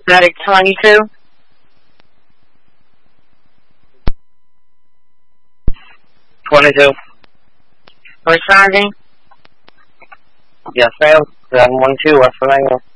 Medic 22. Responding. Yes, ma'am. 712 West Virginia.